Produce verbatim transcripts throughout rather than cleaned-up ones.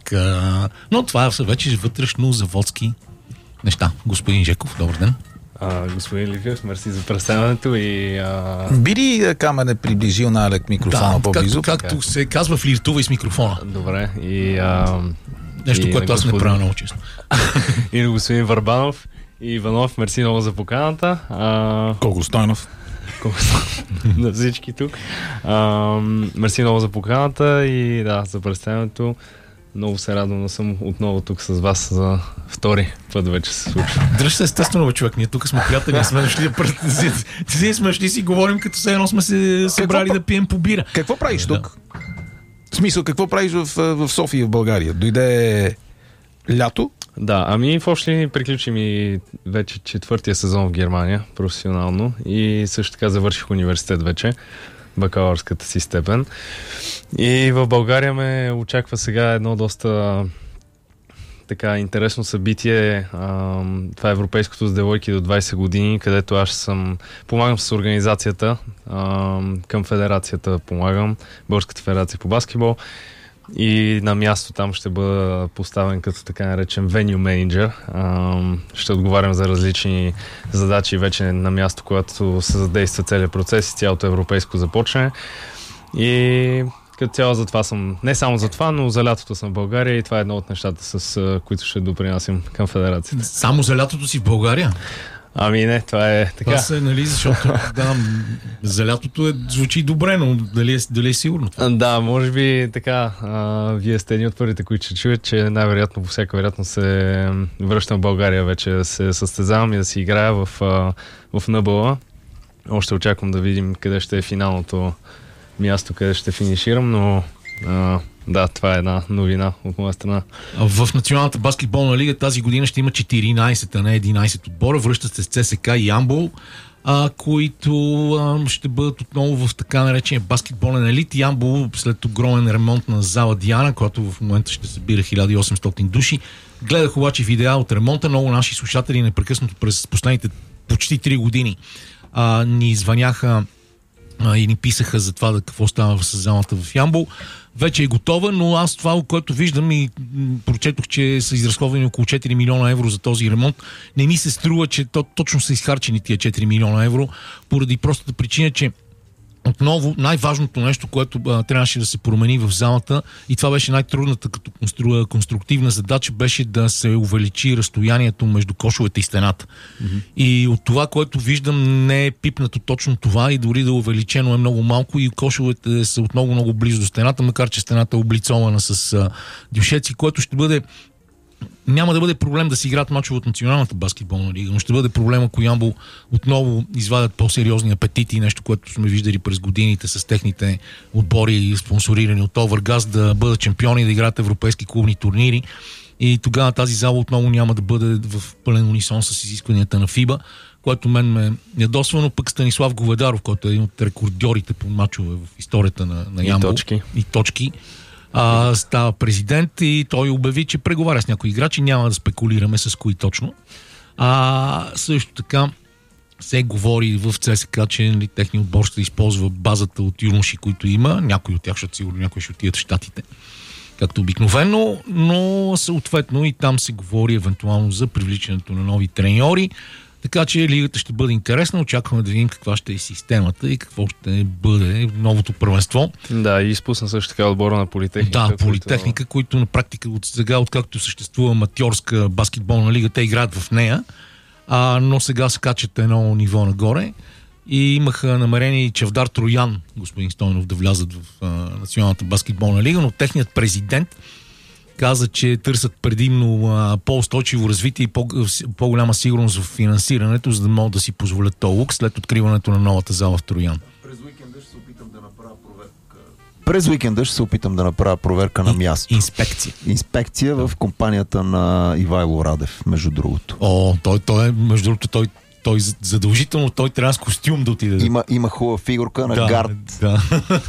нататък. А, но това са вече вътрешно заводски неща. Господин Жеков, добър ден. А, господин Ликов, мерси за представянето и... А... Би ли камера приближил на Алек микрофона да, по-близо? Както, както се казва, флиртувай с микрофона. Добре. И, а... Нещо, и което аз господин... не правя много често. И на господин Върбанов и Иванов, мерси много за поканата. А... Колко Стойнов. Колко на всички тук. А, мерси много за поканата и да, за представянето. Много се радвам да съм отново тук с вас за втори път вече се случва. Дръж се естествено, човек. Ние тук сме приятели, сме дошли да пръстим. Ние сме шли си говорим, като все едно сме се събрали да пием по бира. Какво правиш тук? В смисъл, какво правиш в, в София, в България? Дойде лято? Да, ами в общи линии приключи ми вече четвъртия сезон в Германия, професионално, и също така завърших университет вече, бакалавърската си степен. И в България ме очаква сега едно доста така интересно събитие. А, това е Европейското с девойки до двайсет години, където аз съм помагам с организацията, а, към федерацията помагам, Българската федерация по баскетбол. И на място там ще бъда поставен като така наречен venue manager. Ще отговарям за различни задачи вече на място, когато се задейства целият процес и цялото европейско започне. И като цяло за това съм, не само за това, но за лятото съм в България и това е едно от нещата, с които ще допринасям към федерацията. Само за лятото си в България? Ами не, това е така. Това се, нали, защото да, за лятото е, звучи добре, но дали е, дали е сигурно това? Да, може би така. А, вие сте едни от първите, които ще чуят, че най-вероятно, по всяка вероятност се връщам в България вече да се състезавам и да си играя в, в ен бэ а. Още очаквам да видим къде ще е финалното място, къде ще финиширам, но а, да, това е една новина от моя страна. В Националната баскетболна лига тази година ще има четиринайсет, а не единайсет отбора. Връщат се с ЦСКА и Ямбол, а, които а, ще бъдат отново в така наречения баскетболен елит. Ямбол, след огромен ремонт на зала Диана, която в момента ще събира хиляда и осемстотин души. Гледах обаче видеа от ремонта. Много наши слушатели непрекъснато през последните почти три години а, ни звъняха а, и ни писаха за това да какво става с залата в Ямбол. Вече е готова, но аз това, което виждам и прочетох, че са изразходвани около четири милиона евро за този ремонт. Не ми се струва, че то, точно са изхарчени тия четири милиона евро, поради простата причина, че отново най-важното нещо, което а, трябваше да се промени в залата, и това беше най-трудната като констру... конструктивна задача, беше да се увеличи разстоянието между кошовете и стената. Mm-hmm. И от това, което виждам, не е пипнато точно това, и дори да е увеличено е много малко, и кошовете са отново много близо до стената, макар че стената е облицована с а, дюшеци, което ще бъде няма да бъде проблем да си играят мачове от Националната баскетболна лига, но ще бъде проблем, ако Ямбол отново извадят по-сериозни апетити, нещо, което сме виждали през годините с техните отбори, спонсорирани от Овергаз, да бъдат чемпиони, да играят европейски клубни турнири, и тогава тази зала отново няма да бъде в пълен унисон с изискванията на ФИБА, което мен ме ядосва, но пък Станислав Говедаров, който е един от рекордьорите по мачове в историята на, на Ямбол. И точки. И точки. А, става президент и той обяви, че преговаря с някои играчи, няма да спекулираме с кои точно. А също така се говори в ЦСКА, че нали, техният отбор ще използва базата от юноши, които има. Някои от тях, защото сигурно някои ще отидат в Щатите, както обикновено, но съответно и там се говори евентуално за привличането на нови треньори. Така че лигата ще бъде интересна. Очакваме да видим каква ще е системата и какво ще бъде новото първенство. Да, и изпусна също така отбора на Политехника. Да, Политехника, които, които на практика от сега, откакто съществува аматьорска баскетболна лига, те играят в нея, а, но сега се качат едно ниво нагоре и имаха намерение и Чавдар Троян, господин Стойнов, да влязат в а, Националната баскетболна лига, но техният президент каза, че търсят предимно а, по-устойчиво развитие и по- по-голяма сигурност в финансирането, за да могат да си позволят този лукс след откриването на новата зала в Троян. През уикенда ще се опитам да направя проверка. През уикенда ще се опитам да направя проверка на И, място. Инспекция. Инспекция в компанията на Ивайло Радев, между другото. О, той, той е, между другото, той, той задължително той трябва с костюм да отиде. Има, има хубава фигурка на да, гард. Да.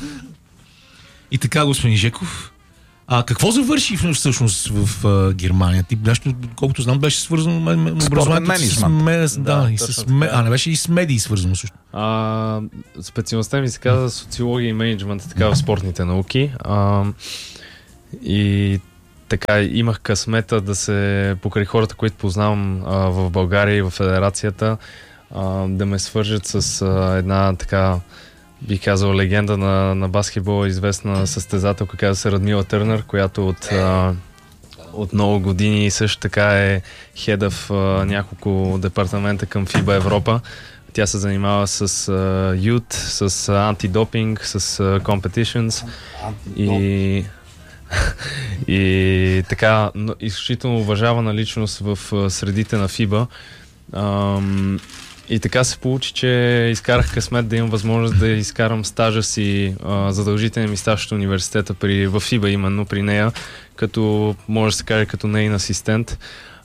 И така, господин Жеков, а какво завърши всъщност в а, Германия? Ти нещо, колкото знам, беше свързано м- м- образованието с, ме, да, да, и с ме, а не беше и с медии свързано също. А, специалността ми се казва социология и менеджмент, така в спортните науки. А, и така имах късмета да се покрай хората, които познавам а, в България и в федерацията, а, да ме свържат с а, една така, бих казал, легенда на, на баскетбола, известна състезателка, казва се Радмила Търнър, която от, а, от много години също така е хеда в а, няколко департамента към фиба Европа. Тя се занимава с ют, uh, с антидопинг, uh, с uh, competitions и, и така изключително уважавана личност в uh, средите на фиба. Um, и така се получи, че изкарах късмет да имам възможност да изкарам стажа си, uh, задължителен ми стаж от университета при, в фиба, именно при нея, като може да се каже като нейн асистент.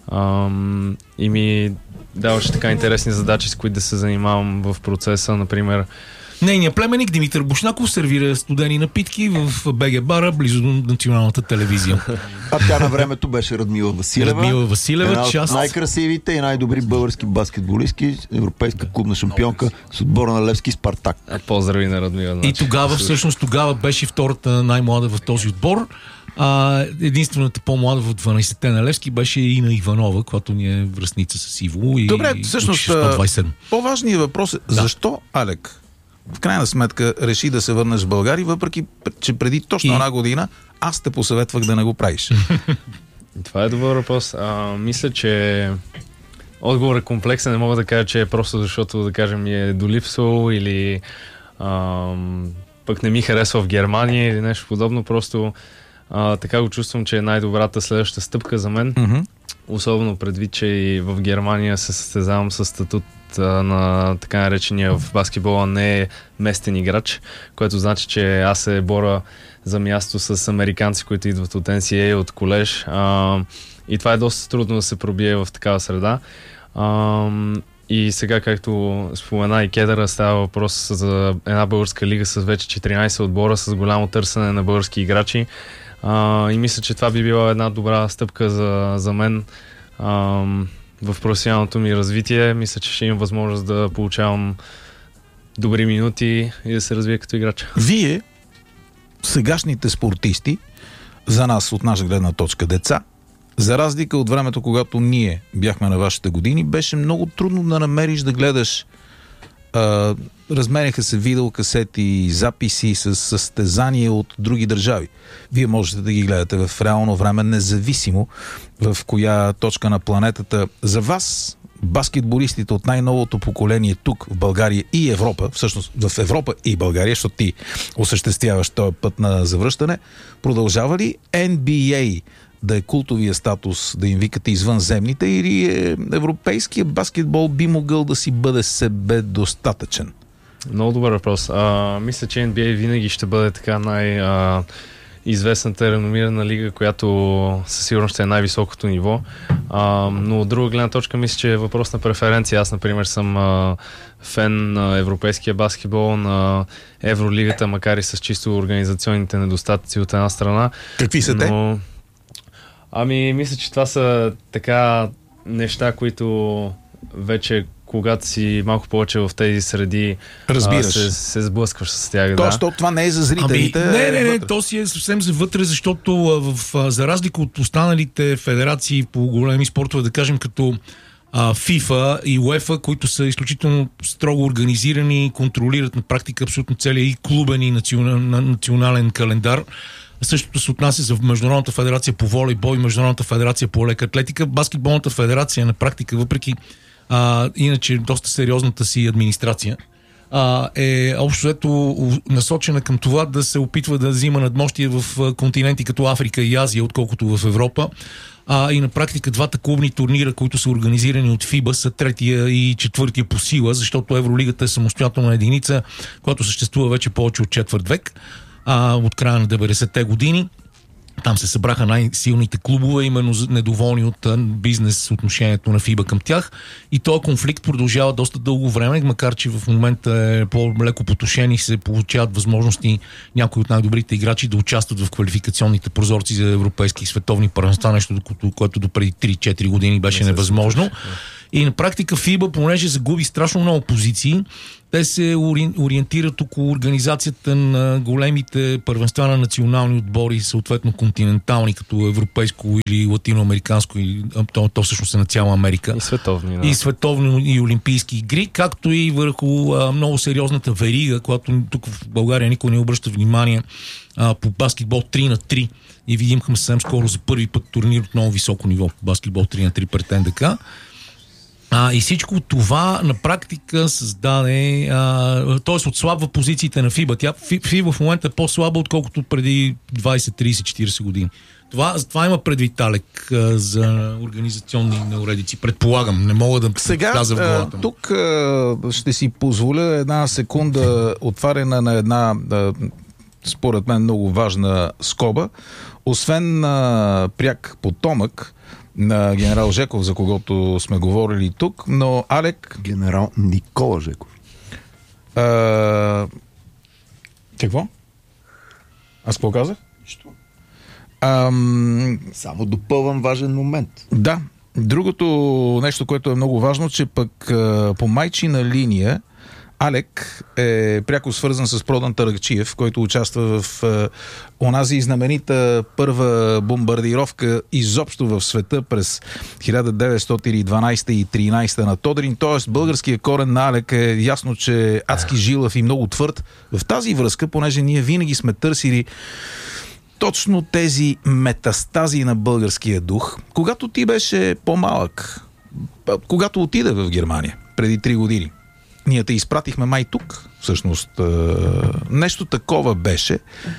Um, и ми даваше така интересни задачи, с които да се занимавам в процеса, например. Нейният племенник Димитър Бушнаков сервира студени напитки в БГ бара, близо до националната телевизия. А тя на времето беше Радмила Василева. Радмила Василева, една от част... най-красивите и най-добри български баскетболистки, европейска клубна шампионка с отбора на Левски Спартак. Поздрави на Радмила. Значи. И тогава, всъщност, тогава беше втората най-млада в този отбор. А, единствената по-млада в дванайсетте на Левски беше Ина Иванова, която ни е връстница с Иво. И, Добре, всъщност, по-важният въпрос е да. Защо, Алек, в крайна сметка реши да се върнеш в България, въпреки че преди точно и... една година аз те посъветвах да не го правиш. Това е добър въпрос. А, мисля, че отговор е комплексен. Не мога да кажа, че е просто защото, да кажем, ми е долипсвал или а, пък не ми харесва в Германия или нещо подобно. Просто а, така го чувствам, че е най-добрата следваща стъпка за мен. Mm-hmm. Особено предвид, че и в Германия се състезавам с статут на така наречения в баскетбола не е местен играч, което значи, че аз се боря за място с американци, които идват от Ен Си Ей, от колеж. А, и това е доста трудно да се пробие в такава среда. А, и сега, както спомена и Кедъра, става въпрос за една българска лига с вече четиринайсет отбора, с голямо търсене на български играчи. А, и мисля, че това би била една добра стъпка за, за мен а, в професионалното ми развитие. Мисля, че ще имам възможност да получавам добри минути и да се развия като играч. Вие, сегашните спортисти, за нас от наша гледна точка деца, за разлика от времето, когато ние бяхме на вашите години, беше много трудно да намериш да гледаш. А, разменяха се видеокасети, записи с състезания от други държави. Вие можете да ги гледате в реално време, независимо в коя точка на планетата. За вас, баскетболистите от най-новото поколение тук в България и Европа, всъщност в Европа и България, защото ти осъществяваш този път на завръщане, продължава ли Ен Би Ей да е култовия статус, да им викате извънземните, или е, европейския баскетбол би могъл да си бъде себе достатъчен? Много добър въпрос. А, мисля, че Ен Би Ей винаги ще бъде така най- а, известната реномирана лига, която със сигурност ще е най-високото ниво. А, но от друга гледна точка мисля, че е въпрос на преференция. Аз, например, съм а, фен на европейския баскетбол, на Евролигата, макар и с чисто организационните недостатъци от една страна. Какви са но... те? Ами, мисля, че това са така неща, които вече когато си малко повече в тези среди, разбираш, се, се сблъскваш с тях. Тоест, да. Това не е за зрителите. Ами, не, не, не, то си е съвсем за вътре, защото в, за разлика от останалите федерации по големи спортове, да кажем като а, ФИФА и УЕФА, които са изключително строго организирани и контролират на практика абсолютно целия и клубен и национален, национален календар. Същото се отнася за Международната федерация по волейбол и Международната федерация по лека атлетика. Баскетболната федерация на практика, въпреки а, иначе доста сериозната си администрация, а, е общо взето насочена към това да се опитва да взима надмощие в континенти като Африка и Азия, отколкото в Европа. А, и на практика двата клубни турнира, които са организирани от ФИБА, са третия и четвъртия по сила, защото Евролигата е самостоятелна единица, която съществува вече повече от четвърт век. А, от края на деветдесетте години. Там се събраха най-силните клубове, именно недоволни от бизнес отношението на ФИБА към тях. И този конфликт продължава доста дълго време, макар че в момента е по-леко потушен и се получават възможности някои от най-добрите играчи да участват в квалификационните прозорци за европейски и световни първенства, нещо, което до преди три-четири години беше невъзможно. И на практика ФИБА, понеже загуби страшно много позиции, те се ори... ориентират около организацията на големите първенства на национални отбори, съответно континентални, като европейско или латиноамериканско, и то, то всъщност е на цяла Америка. И световни. Да. И световни и олимпийски игри, както и върху а, много сериозната верига, която тук в България никой не обръща внимание, а, по баскетбол три на три. И видимхме съвсем скоро за първи път турнир от много високо ниво по баскетбол три на три пред Н Д К. А, и всичко това на практика създаде, т.е. отслабва позициите на ФИБА. Тя, ФИБА в момента е по-слаба, отколкото преди двайсет, трийсет, четирийсет години. Това, това има предвид Алек за организационни неуредици. Предполагам, не мога да сега, вляза в главата. Сега, тук а, ще си позволя една секунда отваряне на една, а, според мен, много важна скоба. Освен а, пряк потомък на генерал Жеков, за когото сме говорили тук, но Алек... Генерал Никола Жеков. А... Какво? Аз какво казах? Нищо. Ам... Само допълвам важен момент. Да. Другото нещо, което е много важно, че пък а, по майчина линия Алек е пряко свързан с Продан Таракчиев, който участва в е, онази знаменита първа бомбардировка изобщо в света през хиляда деветстотин и дванайсета и тринайсета на Тодрин. Тоест българският корен на Алек е ясно, че е адски жилав и много твърд. В тази връзка, понеже ние винаги сме търсили точно тези метастази на българския дух, когато ти беше по-малък, когато отиде в Германия преди три години. Ние те изпратихме май тук, всъщност. Е, нещо такова беше.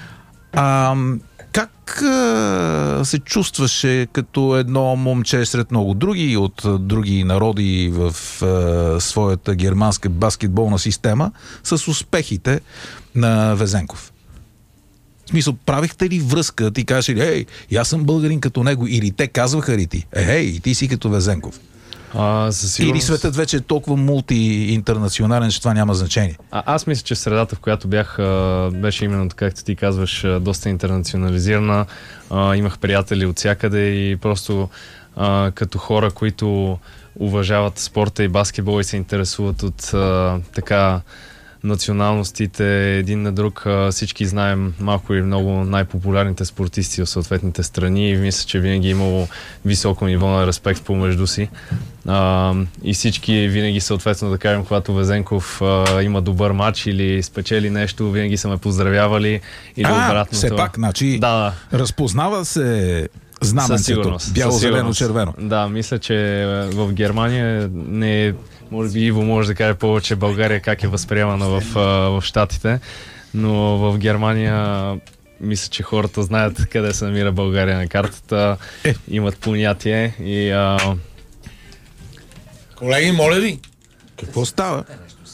А, как е, се чувстваше като едно момче сред много други от други народи в е, своята германска баскетболна система с успехите на Везенков? В смисъл, правихте ли връзка? Ти кажеш ли, ей, аз съм българин като него, или те казваха ли ти, ей, и ти си като Везенков? А, сигурност... Или светът вече е толкова мулти-интернационален, че това няма значение? А, аз мисля, че средата, в която бях, беше именно така, както ти казваш, доста интернационализирана. А, имах приятели от всякъде и просто а, като хора, които уважават спорта и баскетбол и се интересуват от а, така националностите един на друг. Всички знаем малко или много най-популярните спортисти в съответните страни и мисля, че винаги е имало високо ниво на респект помежду си. А, и всички винаги съответно, да кажем, когато Везенков а, има добър матч или спечели нещо, винаги са ме поздравявали или а, обратното. Все пак, значи, да, разпознава се знаменцето, бяло-зелено-червено. Да, мисля, че в Германия не е. Може би Иво може да каже повече България как е възприемана в, в Щатите, но в Германия мисля, че хората знаят къде се намира България на картата, е. Имат понятие и... А... Колеги, моля ви! Какво става?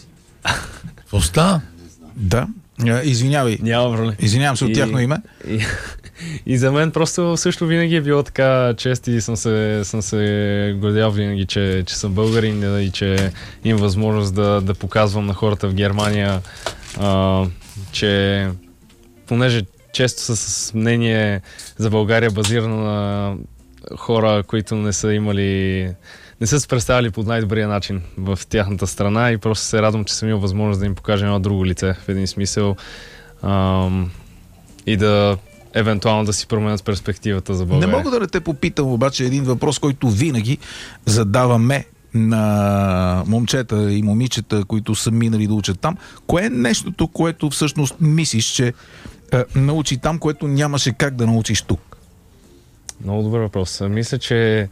Какво става? Да. Извинявай. Няма проблем. Извинявам се от тяхно име. И, и за мен просто също винаги е било така чест и съм се, съм се гордял винаги, че, че съм българин и че имам възможност да, да показвам на хората в Германия, а, че понеже често са с мнение за България базирано на хора, които не са имали... не са се представили по най-добрия начин в тяхната страна и просто се радвам, че съм имал възможност да им покажа едно друго лице в един смисъл ам, и да евентуално да си променят перспективата за България. Не мога да не те попитам обаче един въпрос, който винаги задаваме на момчета и момичета, които са минали да учат там. Кое е нещото, което всъщност мислиш, че е, научи там, което нямаше как да научиш тук? Много добър въпрос. Мисля, че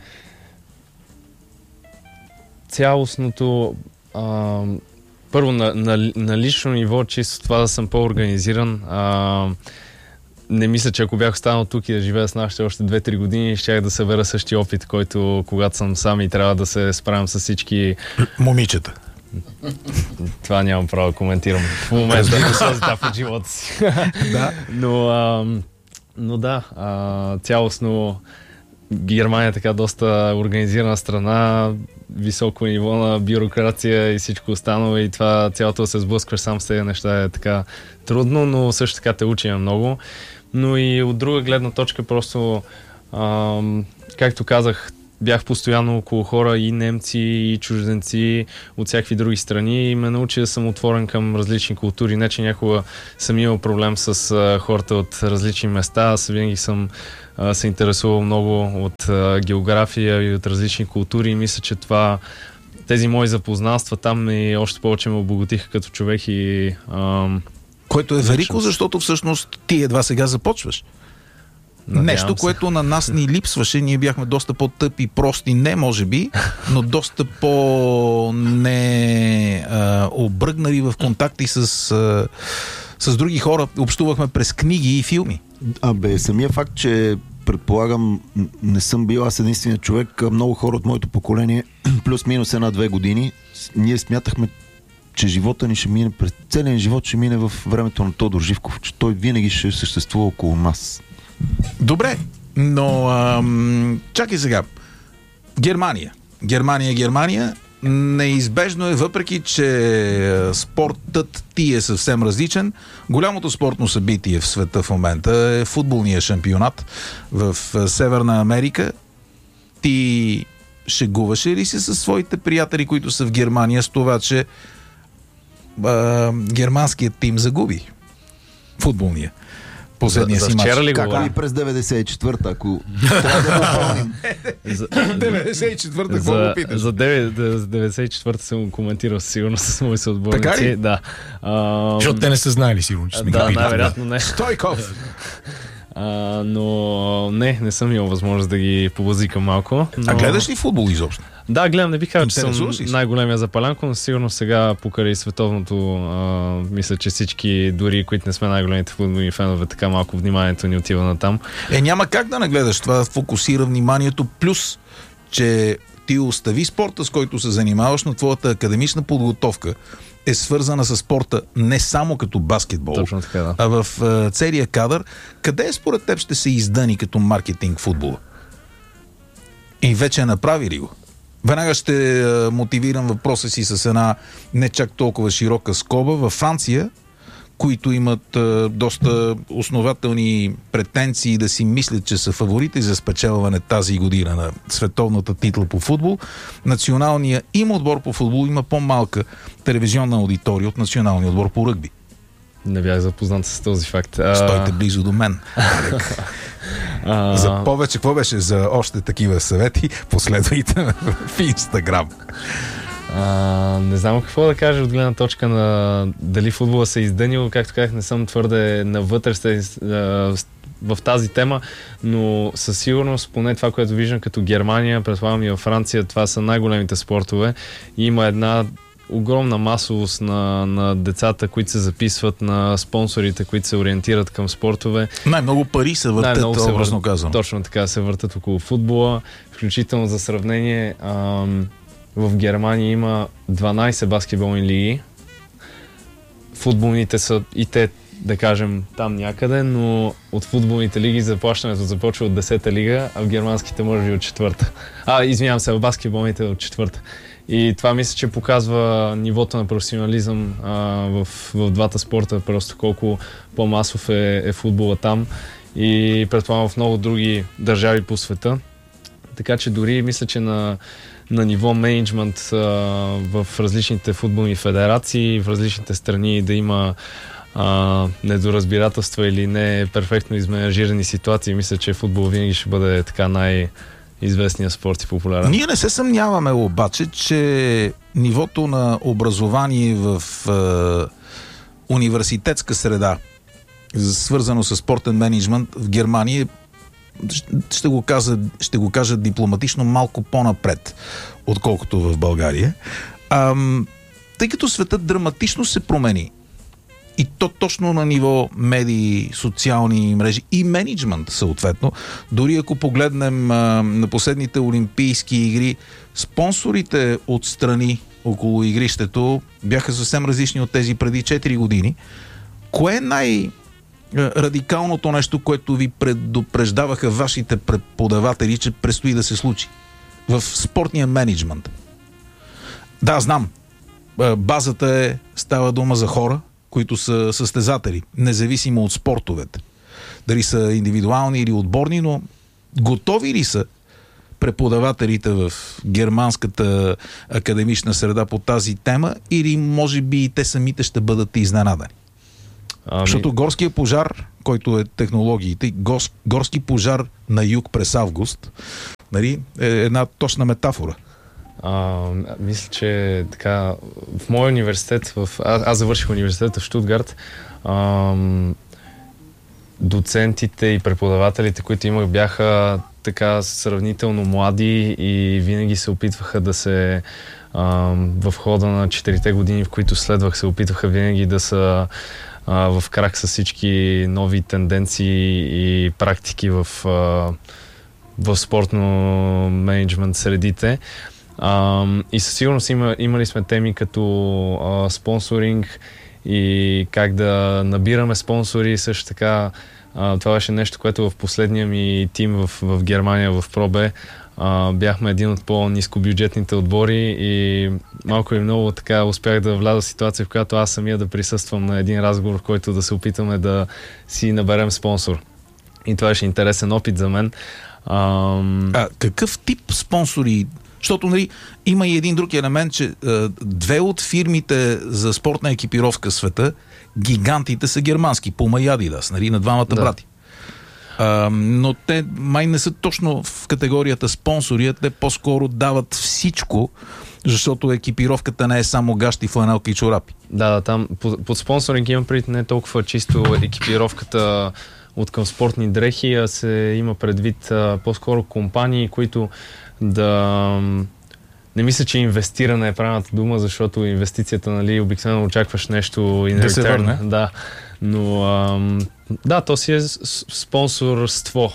цялостното а, първо на, на, на лично ниво, чисто това да съм по-организиран. А, не мисля, че ако бях останал тук и да живея с нашите още две-три години, щях да събера същия опит, който когато съм сам и трябва да се справям с всички... момичета. Това нямам право да коментирам в момента на този етап от живота си. Да. Но, а, но да, а, цялостно Германия е така доста организирана страна, високо ниво на бюрокрация и всичко останало и това цялото да се сблъскваш сам с тези неща е така трудно, но също така те учи много. Но и от друга гледна точка просто, ам, както казах, бях постоянно около хора и немци, и чужденци от всякакви други страни и ме научи да съм отворен към различни култури. Не, че някога съм имал проблем с а, хората от различни места. Аз винаги съм а, се интересувал много от а, география и от различни култури и мисля, че това тези мои запознанства там и още повече ме обогатиха като човек и... Ам, което е велико, защото всъщност ти едва сега започваш. Надявам Нещо, се. което на нас ни липсваше. Ние бяхме доста по-тъпи, прости, не може би, но доста по-не а, обръгнали в контакти с, а, с други хора. Общувахме през книги и филми. Абе, самия факт, че предполагам, не съм бил аз единственият човек, много хора от моето поколение, плюс-минус една-две години, ние смятахме, че живота ни ще мине, през целия живот ще мине в времето на Тодор Живков, че той винаги ще съществува около нас. Добре, но ам, чакай сега. Германия. Германия, Германия. Неизбежно е, въпреки че спортът ти е съвсем различен. Голямото спортно събитие в света в момента е футболния шампионат в Северна Америка. Ти шегуваше ли се със своите приятели, които са в Германия, с това, че а, германският тим загуби футболния? Последния си мач. Как ли през деветдесет и четвърта, ако трябва да го помним? деветдесет и четвърта, какво го питаш? За деветдесет и четвърта съм го коментирал сигурно с мои съотборници. Така ли? Да. Защото те не са знаели сигурно, че сме да, ги питали. най-вероятно не. Стойков! А, но не, не съм имал възможност да ги побазикам малко. Но... А гледаш ли футбол изобщо? Да, гледам, не бих казал, че съм ли? най-големия запалянко, но сигурно сега покрай световното, а, мисля, че всички, дори които не сме най-големите футболни фенове, така малко вниманието ни отива на там. Е, няма как да не гледаш, това фокусира вниманието, плюс, че ти остави спорта, с който се занимаваш, но твоята академична подготовка е свързана с спорта не само като баскетбол, точно така, да. А в а, целия кадър. Къде според теб ще се издъни като маркетинг футбола? И вече направи ли го? Веднага ще а, мотивирам въпроса си с една не чак толкова широка скоба. Във Франция, които имат а, доста основателни претенции да си мислят, че са фаворити за спечелване тази година на световната титла по футбол, националният им отбор по футбол има по-малка телевизионна аудитория от националния отбор по ръгби. Не бях запознат с този факт. Стойте близо до мен. А... За повече, какво беше за още такива съвети, последвайте в Инстаграм. А, не знам какво да кажа от гледна точка на дали футбола се е издънил, както казах, не съм твърде навътре в тази тема, но със сигурност, поне това, което виждам като Германия, предполагам и във Франция, това са най-големите спортове и има една огромна масовост на, на децата, които се записват, на спонсорите, които се ориентират към спортове. Най-много пари се въртат, образно казвам. Точно така се въртат около футбола. Включително за сравнение, ам, в Германия има дванайсет баскетболни лиги. Футболните са и те, да кажем, там някъде, но от футболните лиги заплащането започва от десета лига, а в германските може би от четвърта. А, извинявам се, в баскетболните от четвърта. И това мисля, че показва нивото на професионализъм а, в, в двата спорта, просто колко по-масов е, е футбола там и предполагам в много други държави по света. Така че дори мисля, че на, на ниво мениджмънт а, в различните футболни федерации, в различните страни да има а, недоразбирателства или не перфектно изменажирани ситуации, мисля, че футбол винаги ще бъде така най- известния спорт и популярен. Ние не се съмняваме обаче, че нивото на образование в е, университетска среда, свързано с спортен мениджмънт в Германия, ще го, кажа, ще го кажа дипломатично, малко по-напред, отколкото в България. А, тъй като светът драматично се промени, и то точно на ниво медии, социални мрежи и мениджмънт съответно. Дори ако погледнем а, на последните олимпийски игри, спонсорите от страни около игрището бяха съвсем различни от тези преди четири години. Кое е най-радикалното нещо, което ви предупреждаваха вашите преподаватели, че предстои да се случи в спортния мениджмънт? Да, знам. Базата е, става дума за хора, които са състезатели, независимо от спортовете. Дали са индивидуални или отборни, но готови ли са преподавателите в германската академична среда по тази тема, или може би и те самите ще бъдат изненадани? Ами... Защото горския пожар, който е технологиите, гос, горски пожар на юг през август, нали, е една точна метафора. А, мисля, че така, в моя университет, в, аз, аз завърших университета в Щутгарт, ам, доцентите и преподавателите, които имах, бяха така сравнително млади и винаги се опитваха да се ам, в хода на четирите години, в които следвах, се опитваха винаги да са а, в крак с всички нови тенденции и практики в, а, в спортно мениджмент средите. Um, и със сигурност има, имали сме теми като uh, спонсоринг и как да набираме спонсори. Също така uh, това беше нещо, което в последния ми тим в, в Германия, в Пробе, uh, бяхме един от по-нискобюджетните отбори и малко и много така успях да вляза в ситуация, в която аз самия да присъствам на един разговор, в който да се опитаме да си наберем спонсор. И това беше интересен опит за мен. Um... А какъв тип спонсори? Защото, нали, има и един друг елемент, че е, две от фирмите за спортна екипировка в света, гигантите са германски, Puma и Adidas, нали, на двамата да. брати. А, но те май не са точно в категорията спонсори, те по-скоро дават всичко, защото екипировката не е само гащи, фланелка и чорапи. Да, да, там под, под спонсоринг имам предвид не толкова чисто екипировката от към спортни дрехи, а се има предвид а, по-скоро компании, които да... Не мисля, че инвестиране е правилната дума, защото инвестицията, нали, обикновено очакваш нещо in да return. Се върне. Да, но ам, да, то си е спонсорство.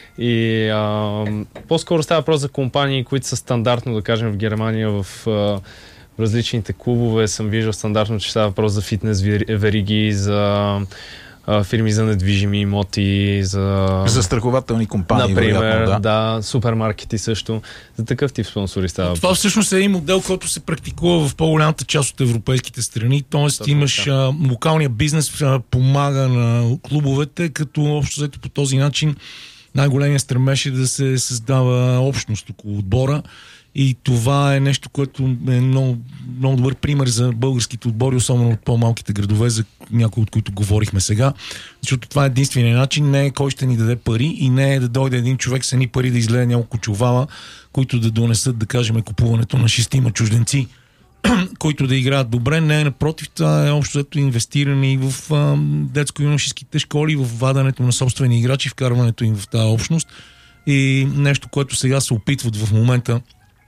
И ам, по-скоро става въпрос за компании, които са стандартно, да кажем, в Германия, в, а, в различните клубове съм виждал стандартно, че става въпрос за фитнес вериги, за фирми за недвижими имоти, за... застрахователни компании. Например, вероятно, да. да, супермаркети също. За такъв тип спонсори става. Това всъщност е един модел, който се практикува в по-голямата част от европейските страни. Тоест Точно, имаш а, локалния бизнес а, помага на клубовете, като общо взето по този начин най-големия стремеж е да се създава общност около отбора. И това е нещо, което е много, много добър пример за българските отбори, особено от по-малките градове, за някои от които говорихме сега. Защото това е единственият начин, не е кой ще ни даде пари и не е да дойде един човек с едни пари да излезе няколко чувала, които да донесат, да кажем, купуването на шестима чужденци, които да играят добре. Не, напротив, това е общо взето инвестиране и в а, детско-юношеските школи, в вадането на собствени играчи, вкарването им в тази общност. И нещо, което сега се опитват в момента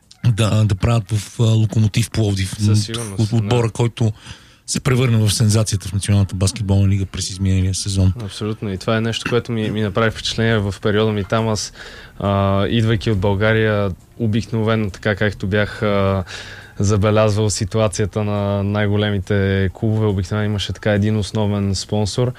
да, да правят в uh, Локомотив Пловдив, от отбора, да. който се превърна в сензацията в Националната баскетболна лига през изминалия сезон. Абсолютно. И това е нещо, което ми, ми направи впечатление в периода ми там. Аз, а, идвайки от България, обикновено, така както бях а, забелязвал ситуацията на най-големите клубове, обикновено имаше така един основен спонсор.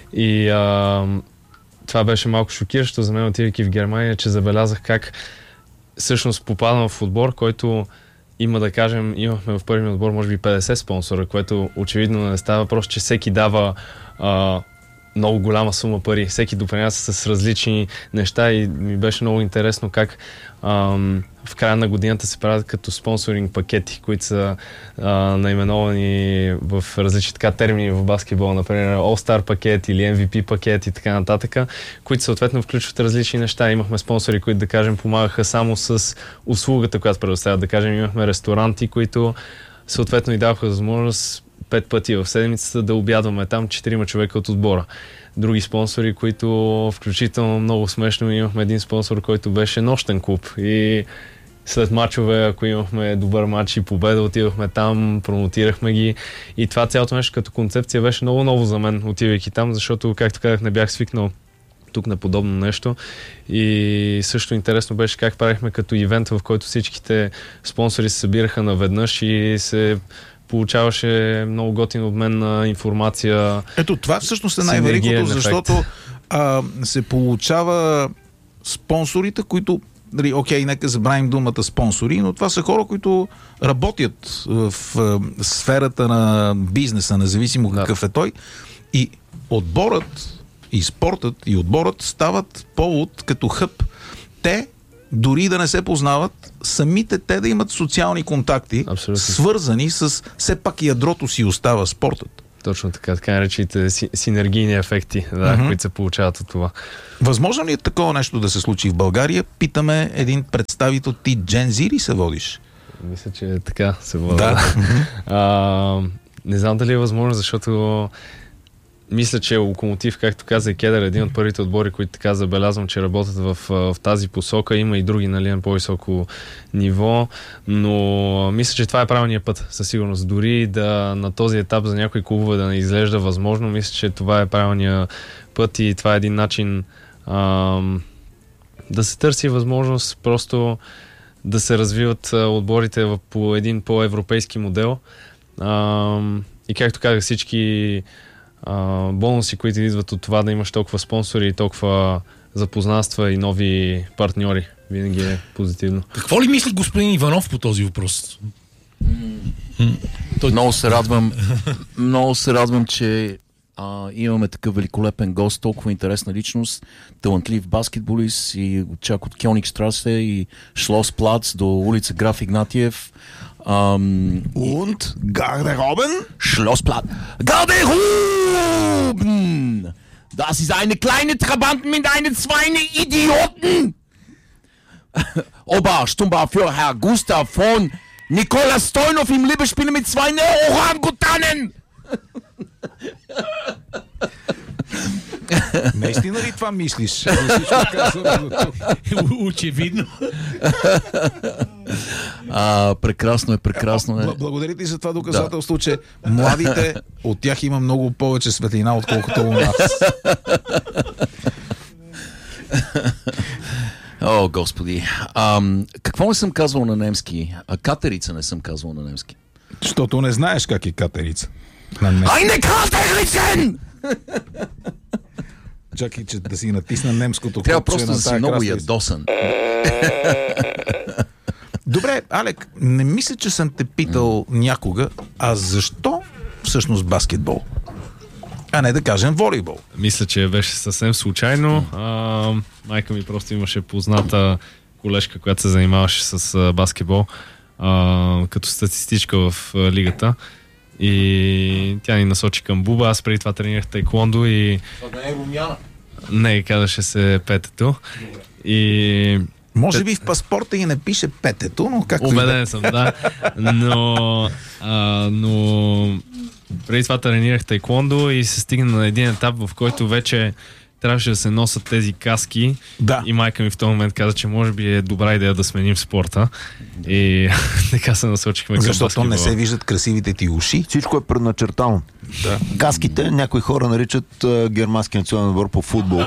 И а, това беше малко шокиращо за мен, отивайки в Германия, че забелязах как всъщност попадам в отбор, който има, да кажем, имахме в първия отбор може би петдесет спонсора, което очевидно не става въпрос, че всеки дава а, много голяма сума пари. Всеки допринася с различни неща и ми беше много интересно как ам, в края на годината се правят като спонсоринг пакети, които са а, наименовани в различни така термини в баскетбол, например All-Star пакет или Ем Ви Пи пакет и така нататък, които съответно включват различни неща. Имахме спонсори, които, да кажем, помагаха само с услугата, която предоставят. Да кажем, имахме ресторанти, които съответно и даваха възможност пет пъти в седмицата да обядваме там четирима човека от отбора. Други спонсори, които включително много смешно, имахме един спонсор, който беше нощен клуб и след мачове, ако имахме добър матч и победа, отивахме там, промотирахме ги и това цялото нещо като концепция беше много ново за мен, отивайки там, защото, както казах, не бях свикнал тук на подобно нещо и също интересно беше как правихме като ивент, в който всичките спонсори се събираха наведнъж и се получаваше много готин обмен на информация. Ето, това всъщност е най-великото, защото а, се получава спонсорите, които, нали, окей, нека забравим думата спонсори, но това са хора, които работят в, в сферата на бизнеса, независимо какъв да. е той. И отборът, и спортът, и отборът стават повод като хъб. Те дори да не се познават, самите те да имат социални контакти, абсолютно, свързани с все пак ядрото си остава спортът. Точно така, така наречените си, синергийни ефекти, да, mm-hmm. които се получават от това. Възможно ли е такова нещо да се случи в България? Питаме един представител. Ти Gen Z ли се водиш? Мисля, че така се води. Да. а, не знам дали е възможно, защото мисля, че Локомотив, както каза и Кедър, един от първите отбори, които така забелязвам, че работят в, в тази посока. Има и други, нали, на по-високо ниво, но мисля, че това е правилният път, със сигурност. Дори да на този етап за някои клубове да не изглежда възможно, мисля, че това е правилният път и това е един начин ам, да се търси възможност просто да се развиват отборите по един по-европейски модел. Ам, и както казах, всички Uh, бонуси, които идват от това да имаш толкова спонсори и толкова запознанства и нови партньори. Винаги е позитивно. Какво ли мисли господин Иванов по този въпрос? Mm. Той... Много се радвам, много се радвам, че а, имаме такъв великолепен гост, толкова интересна личност, талантлив баскетболист и чак от Кьонигштрасе и Шлосплац до улица Граф Игнатиев. Um, Und Garderoben? Schlossplatz. Garderoben! Das ist eine kleine Trabant mit einer Zweine Idioten! Oberstummbar für Herr Gustav von Nikola Stojanov im Liebesspiel mit zwei Orangutanen! Наистина ли това мислиш? Очевидно. А, прекрасно е, прекрасно е. Благодаря ти за това доказателство, да. Че младите, от тях има много повече светлина, отколкото у нас. О, господи. А, какво не съм казвал на немски? А, катерица не съм казвал на немски. Защото не знаеш как е катерица. На немски. Айне катерицен! Чакай, че да си натисна немското. Трябва просто да си много ядосан. Добре, Алек, не мисля, че съм те питал някога, а защо всъщност баскетбол? А не да кажем волейбол. Мисля, че беше съвсем случайно. А, майка ми просто имаше позната колежка, която се занимаваше с а, баскетбол а, като статистичка в а, лигата. И тя ни насочи към буба. Аз преди това тренирах тайквондо и... Това не е румяна. Не, казваше се петето. И... Може би в паспорта и не пише петето, но както... Убеден съм, да. Но, а, но преди това тренирах тайквондо и се стигна на един етап, в който вече трябваше да се носят тези каски. Да. И майка ми в този момент каза, че може би е добра идея да сменим спорта. И така се насочихме към баскетбола. Защото не се виждат красивите ти уши. Всичко е предначертано. Да. Каските някои хора наричат uh, германски национален отбор по футбол.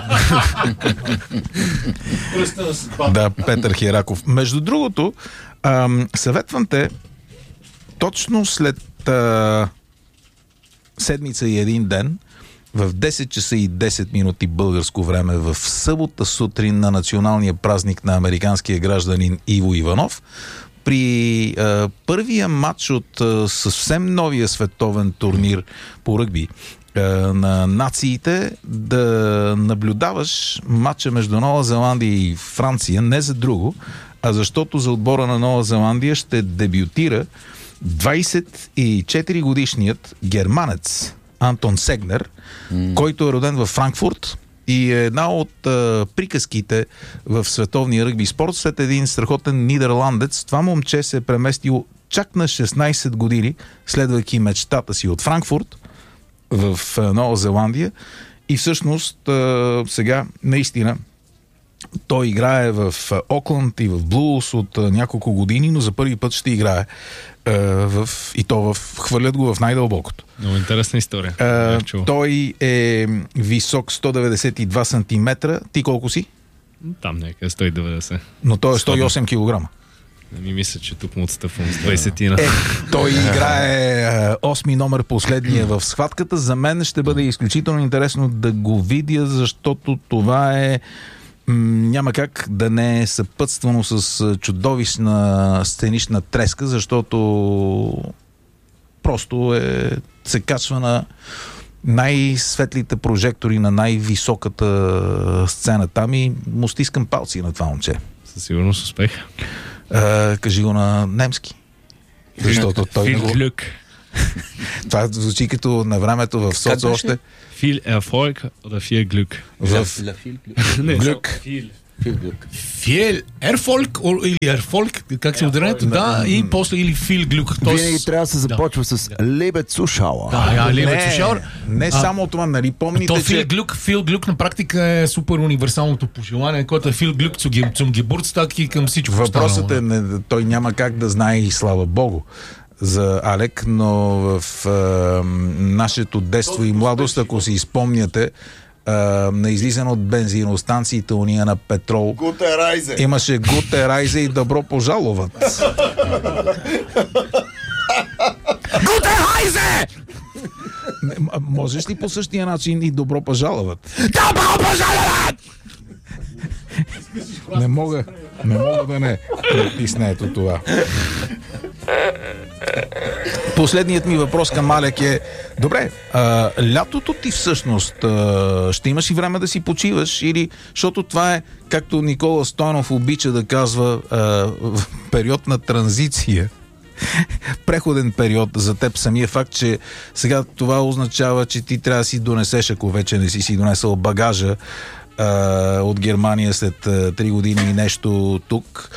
Да, Петър Хераков. Между другото, ам, съветвам те точно след а, седмица и един ден в десет часа и десет минути българско време в събота сутрин на националния празник на американския гражданин Иво Иванов при а, първия матч от а, съвсем новия световен турнир по ръгби а, на нациите да наблюдаваш матча между Нова Зеландия и Франция не за друго, а защото за отбора на Нова Зеландия ще дебютира двайсет и четири годишният германец Антон Сегнер, mm. който е роден във Франкфурт и е една от а, приказките в световния ръгби спорт след един страхотен нидерландец. Това момче се е преместил чак на шестнайсет години, следвайки мечтата си от Франкфурт в а, Нова Зеландия и всъщност а, сега наистина той играе в Окланд и в Блуз от а, няколко години, но за първи път ще играе а, в, и то в, хвърлят го в най-дълбокото. Много интересна история. А, той е висок сто деветдесет и два сантиметра. Ти колко си? Там някъде сто и деветдесет. Но той е сто и осем килограма. Не ми мисля, че тук му отстъпвам с двайсетина. Е, той играе осми номер последния в схватката. За мен ще бъде изключително интересно да го видя, защото това е няма как да не е съпътствано с чудовищна сценична треска, защото просто е, се качва на най-светлите прожектори на най-високата сцена там и му стискам палци на това момче. със сигурност успех. А, кажи го на немски. Защото той не го... Това звучи като на времето в соц още. Viel Erfolg oder viel Glück? В... Глюк. Фиел Ерфолк или Ерфолк, как се ударението, да, и после или Фил Глюк. Винаги трябва да се започва с Лебе Цушауа. Да, Лебе Цушауа. Не само това, нали помните, То че... Фил Глюк, Фил Глюк на практика е супер универсалното пожелание, което е Фил Глюк, цум гебурцтак и към всичко. Въпросът е, не, той няма как да знае и слава Богу за Алек, но в е, нашето детство и младост, ако си изпомняте, е, на излизане от бензиностанциите уния на петрол, Гуте Райзе! Имаше Гуте Райзе и добро пожаловат. Гуте Райзе! Можеш ли по същия начин и добро пожаловат? Добро пожаловат! Не мога, не мога да не натисна ето това. Последният ми въпрос към Алек е: добре, а, лятото ти всъщност а, ще имаш и време да си почиваш, или, защото това е, както Никола Стойнов обича да казва, а, период на транзиция, преходен период за теб. Самия факт, че сега това означава, че ти трябва да си донесеш, ако вече не си си донесъл багажа а, от Германия след а, три години и нещо тук.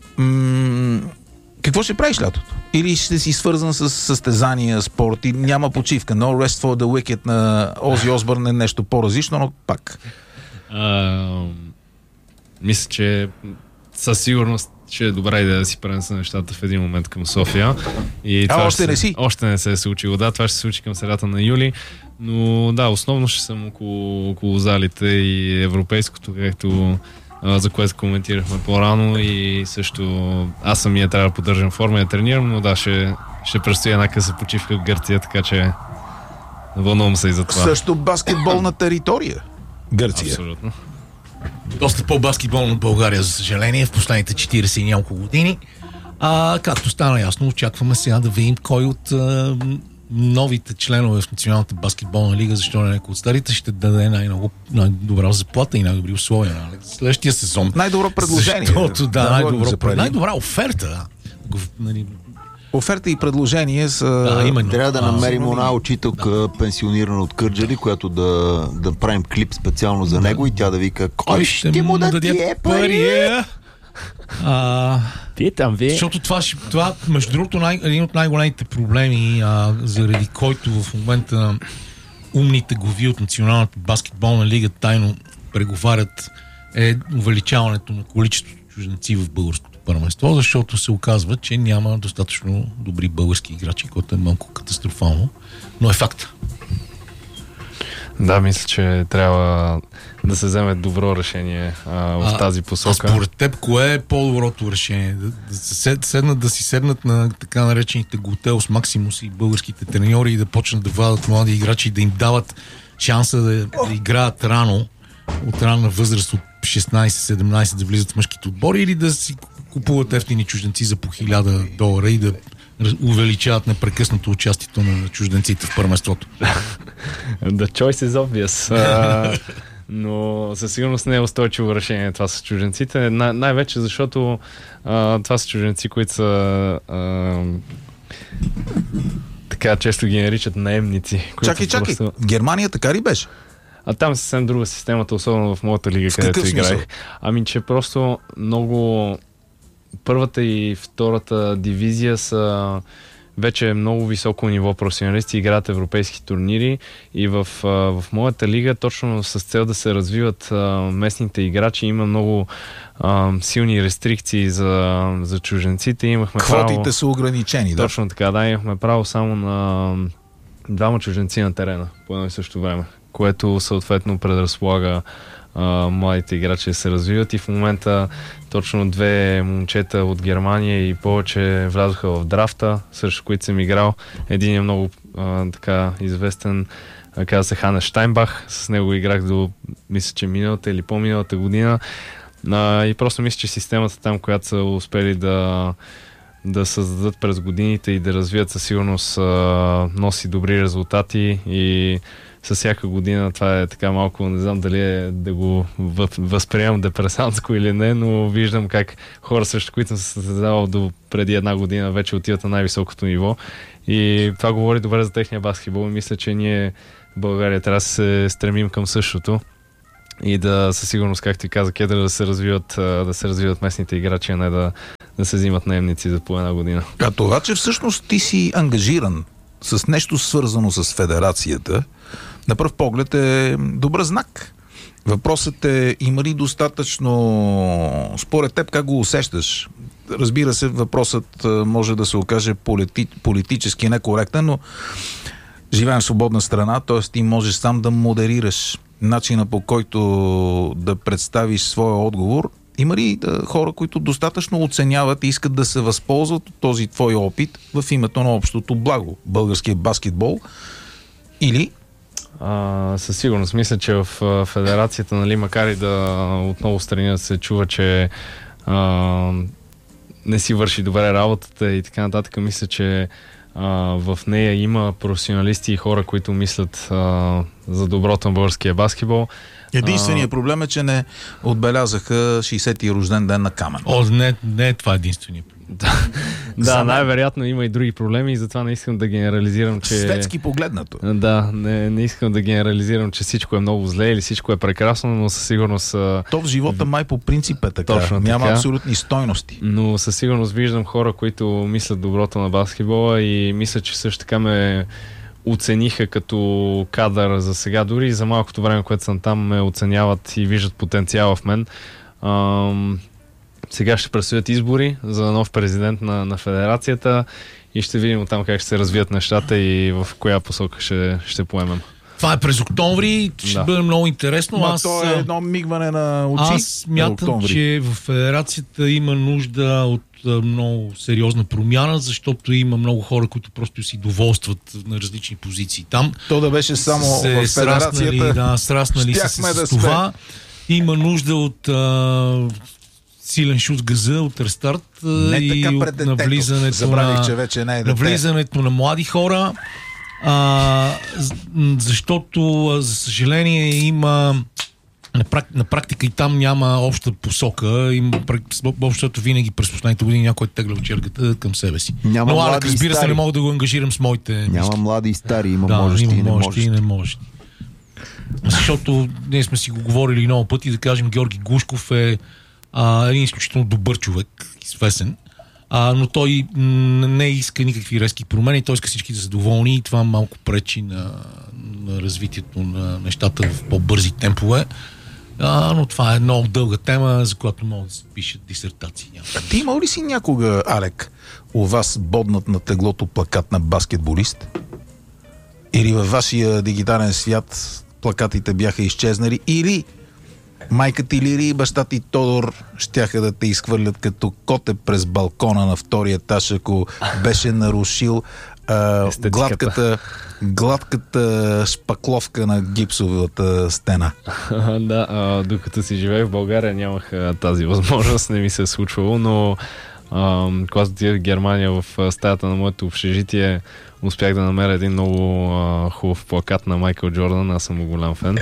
М- какво ще правиш лятото? Или ще си свързан с състезания, спорт и няма почивка? No rest for the wicked на Ози Осбърн е нещо по-различно, но пак. А, мисля, че със сигурност ще е добра идея да си пренеса нещата в един момент към София. И а, това още ще, не си? Още не се е случило. Да, това ще се случи към средата на юли. Но да, основно ще съм около, около залите и европейското, както за което коментирахме по-рано, и също аз самия трябва да поддържам форма и да тренирам, но да, ще, ще предстои една къса почивка в Гърция, така че вълнувам се и за това. Също баскетболна територия Гърция. Абсолютно. Доста по-баскетболно от България, за съжаление, в последните четирийсет и няколко години. А, както стана ясно, очакваме сега да видим кой от а, новите членове в Националната баскетболна лига, защо не някой от старите, ще даде най-много, най-добра заплата и най-добри условия на следващия сезон. Най-добро предложение. Защото, да, да най-добро, най-добра оферта. Да. Нали... Оферта и предложение са... Да, именно. Трябва да а, намерим една учителка, да, пенсионирана от Кърджали, която да, да правим клип специално за него, да, и тя да вика: кой ще, ще му даде тие пари? А, вие там, вие. Защото това, това между другото, най- един от най-големите проблеми, а, заради който в момента умните глави от Националната баскетболна лига тайно преговарят, е увеличаването на количеството чужденци в българското първенство, защото се оказва, че няма достатъчно добри български играчи, което е малко катастрофално, но е факт. Да, мисля, че трябва да се вземе добро решение а, в а, тази посока. А според теб, кое е по-доброто решение? Да, да, сед, седнат, да си седнат на така наречените Готеос Максимус и българските треньори и да почнат да вадат млади играчи и да им дават шанса да, да играят рано, от ранна възраст от шестнайсет-седемнайсет да влизат в мъжките отбори, или да си купуват ефтини чужденци за по хиляда долара и да увеличават непрекъснато участието на чужденците в първенството? The choice is obvious. Uh, но със сигурност не е устойчиво решение това с чужденците. Най- най-вече защото uh, това са чужденци, които са uh, така често ги наричат наемници. Чакай, чакай. Просто... В Германия така ли беше? А там е съвсем друга системата, особено в моята лига, в където играех. Ами, че просто много... Първата и втората дивизия са вече много високо ниво професионалисти, играят европейски турнири, и в, в моята лига, точно с цел да се развиват местните играчи, има много а, силни рестрикции за, за чужденците. Имахме Квотите право, са ограничени, да? Точно така, да, имахме право само на двама чужденци на терена по едно и също време, което съответно предразполага Uh, младите играчи се развиват, и в момента точно две момчета от Германия и повече влязоха в драфта, срещу които съм играл. Един е много uh, така известен, uh, казва се Хане Штайнбах, с него играх до, мисля, че миналата или по-миналата година, uh, и просто мисля, че системата там, която са успели да да създадат през годините и да развият, със сигурност uh, носи добри резултати, и с всяка година това е така малко, не знам дали е да го възприемам депресантско или не, но виждам как хора също, които съм се състезавал до преди една година, вече отиват на най-високото ниво. И това говори добре за техния баскетбол. И мисля, че ние в България трябва да се стремим към същото. И да със сигурност, както ти каза, Кедър, да се развиват, да се развиват местните играчи, а не да, да се взимат наемници за по една година. А това, че всъщност ти си ангажиран с нещо свързано с федерацията, на пръв поглед е добър знак. Въпросът е, има ли достатъчно, според теб, как го усещаш? Разбира се, въпросът може да се окаже полити, политически некоректен, но живеем в свободна страна, т.е. ти можеш сам да модерираш начина, по който да представиш своя отговор. Има ли да, хора, които достатъчно оценяват и искат да се възползват от този твой опит в името на общото благо, българския баскетбол? Или? А, със сигурност. Мисля, че в федерацията, нали, макар и да отново страни да се чува, че а, не си върши добре работата и така нататък, мисля, че а, в нея има професионалисти и хора, които мислят а, за доброто на българския баскетбол. Единственият проблем е, че не отбелязаха шейсети рожден ден на Камен. О, не, не е това единствения проблем. Да, най-вероятно има и други проблеми и затова не искам да генерализирам, че... Светски погледнато. Да, не, не искам да генерализирам, че всичко е много зле или всичко е прекрасно, но със сигурност... То в живота май по принцип е така. Точно Няма така. абсолютни стойности. Но със сигурност виждам хора, които мислят доброто на баскетбола и мисля, че също така ме оцениха като кадър за сега. Дори и за малкото време, което съм там, ме оценяват и виждат потенциала в мен. Ам... Сега ще предстоят избори за нов президент на, на федерацията и ще видим оттам как ще се развият нещата и в коя посока ще, ще поемем. Това е през октомври, ще Да. бъде много интересно. Но аз, то е едно мигване на очи. аз смятам, че в федерацията има нужда от а, много сериозна промяна, защото има много хора, които просто си доволстват на различни позиции. Там То да беше само се в сраснали, федерацията. да, сраснали се щяхме с, да с това. Има нужда от а, силен шут с газа, от рестарт а, Не и така от пред детето. навлизането Забравих, на, че вече не е дете. навлизането на млади хора. А, защото, за съжаление, има на, прак, на практика и там няма обща посока. Има, общото винаги през последните години някой е теглял чергата към себе си. Няма Но Алек, млади и разбира се, стари. не мога да го ангажирам с моите Няма мисли. млади и стари, има Да, можещи има и не можещи и можещи. не можещи. Защото ние сме си го говорили много пъти, да кажем, Георги Глушков е а, един изключително добър човек, известен. А, но той м, не иска никакви резки промени, той иска всички да са доволни и това малко пречи на, на развитието на нещата в по-бързи темпове. А, но това е много дълга тема, за която могат да се пишат дисертации. А ти имал ли си някога, Алек, у вас боднат на теглото плакат на баскетболист? Или във вашия дигитален свят плакатите бяха изчезнали? Или майка ти Лири и баща ти Тодор щяха да те изхвърлят като коте през балкона на втория етаж, ако беше нарушил а, гладката, гладката шпакловка на гипсовата стена? Да, а, докато си живеех в България нямах а, тази възможност, не ми се е случвало, но а, когато отидох в Германия в а, стаята на моето общежитие, успях да намеря един много а, хубав плакат на Майкъл Джордан, аз съм му голям фен.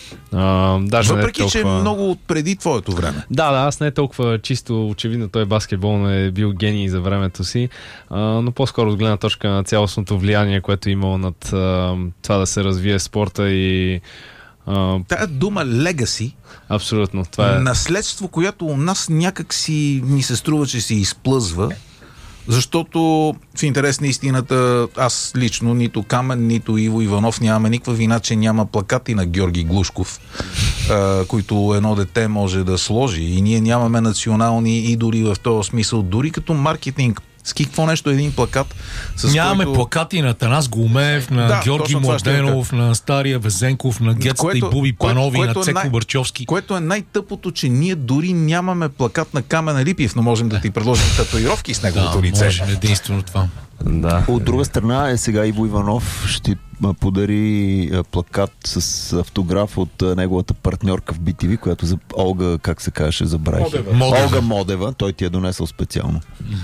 А, даже Въпреки, не е толкова... че много от преди твоето време. Да, да, аз не е толкова чисто, очевидно той баскетбол е бил гений за времето си, а, но по-скоро от гледна точка на цялостното влияние, което е имало над а, това да се развие спорта и... А, Тая дума legacy, абсолютно, това е... наследство, което у нас някак си ни се струва, че се изплъзва, защото в интерес на истината аз лично, нито Камен, нито Иво Иванов нямаме никаква вина, че няма плакати на Георги Глушков, а, които едно дете може да сложи, и ние нямаме национални идоли в този смисъл, дори като маркетинг. С какво нещо е един плакат? С Нямаме който... плакати на Танас Голмеев, на Да, Георги точно това ще Младенов, на Стария Везенков, на Гецата и Което- Буби кое- Панови, което на е Цеко най- Бърчовски. Което е най-тъпото, че ние дори нямаме плакат на Камен Липиев, но можем да ти предложим татуировки с Да, неговото лице. може единствено това. Да. От друга страна е сега Иво Иванов ще а, подари а, плакат с автограф от а, неговата партньорка в би ти ви, която за Олга, как се казваше, забравих. Модева. Олга Модева, той ти е донесъл специално.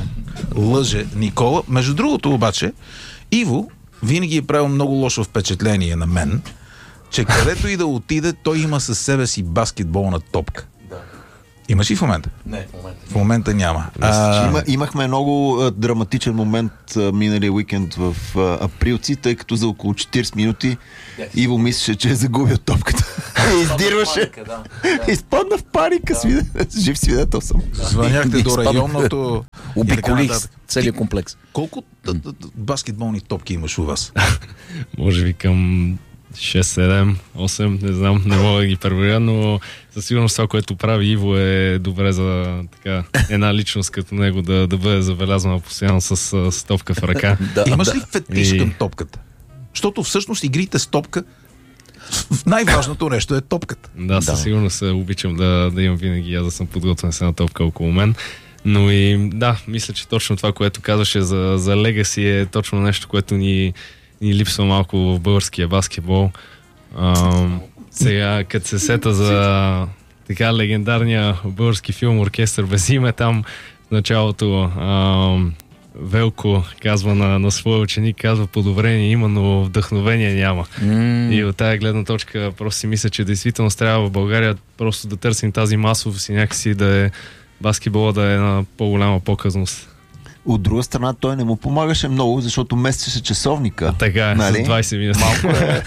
Лъже Никола. Между другото обаче, Иво винаги е правил много лошо впечатление на мен, че където и да отиде, той има със себе си баскетболна топка. Да. Имаш ли в момента? Не, в момента. В момента няма. А... Има, имахме много а, драматичен момент а, миналия уикенд в а, априлци, тъй като за около четирийсет минути yes. Иво мислеше, че е загубил топката. Издирваше. Да, да. Изпадна в паника. Да. Свидетел. Жив свидетел съм. Да. Звъняхте до районното... Обиколих целият комплекс. Колко баскетболни топки имаш у вас? Може би към шест, седем, осем, не знам, не мога да ги преброя, но със сигурност това, което прави Иво, е добре за така, една личност като него да, да бъде забелязвана постоянно с, с топка в ръка. Да, имаш да. ли фетиш и... към топката? Защото всъщност игрите с топка, най-важното нещо е топката. Да, със да. сигурност обичам да, да имам винаги аз да съм подготвен с една топка около мен. Но и да, мисля, че точно това, което казваше за, за Legacy е точно нещо, което ни ни липсва малко в българския баскетбол. А, сега, като се сета за така легендарния български филм "Оркестър без име", там в началото а, Велко казва на, на своя ученик, казва: "Подобрение има, но вдъхновение няма." Mm. И от тая гледна точка просто си мисля, че действително трябва в България просто да търсим тази масовост и някакси да е баскетбола да е на по-голяма показност. От друга страна, той не му помагаше много, защото местеше часовника. Така е, нали? С двайсет минути. Малко е.